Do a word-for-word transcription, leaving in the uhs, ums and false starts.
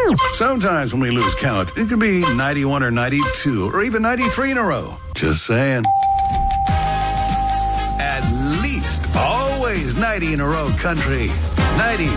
Sometimes when we lose count, it could be ninety-one or ninety-two or even ninety-three in a row. Just saying. At least always ninety in a row, country. ninety